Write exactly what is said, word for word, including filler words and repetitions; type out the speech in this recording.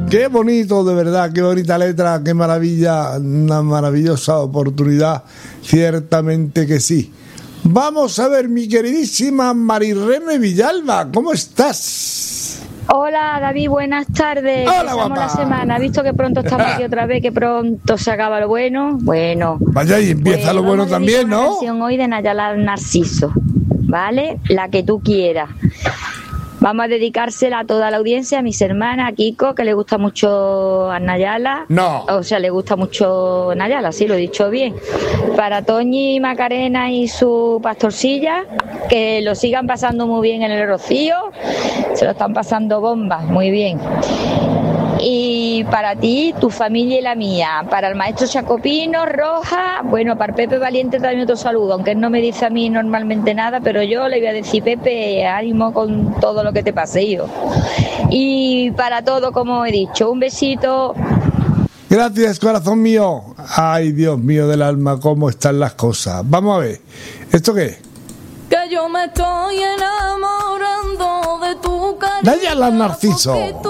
Qué bonito, de verdad, qué bonita letra, qué maravilla, una maravillosa oportunidad, ciertamente que sí. Vamos a ver, mi queridísima Marirreme Villalba, ¿cómo estás? Hola David, buenas tardes. Hola, empezamos guapa. la semana, visto que pronto estamos aquí otra vez, que pronto se acaba lo bueno. Bueno. Vaya, y empieza pues lo bueno vamos a también, dedicar ¿no? Una canción hoy de Nayala Narciso, ¿vale? La que tú quieras. Vamos a dedicársela a toda la audiencia, a mis hermanas, a Kiko, que le gusta mucho a Nayala. No. O sea, le gusta mucho Nayala, sí, lo he dicho bien. Para Toñi, Macarena y su pastorcilla, que lo sigan pasando muy bien en el Rocío. Se lo están pasando bombas, muy bien. Y para ti, tu familia y la mía, para el maestro Chacopino, Roja, bueno, para Pepe Valiente también otro saludo, aunque él no me dice a mí normalmente nada, pero yo le voy a decir, Pepe, ánimo con todo lo que te pase, hijo. Y para todo, como he dicho, un besito. Gracias, corazón mío. Ay, Dios mío del alma, cómo están las cosas. Vamos a ver, ¿esto qué es? Que yo me estoy enamorando de tu cariño. Nayala Narciso.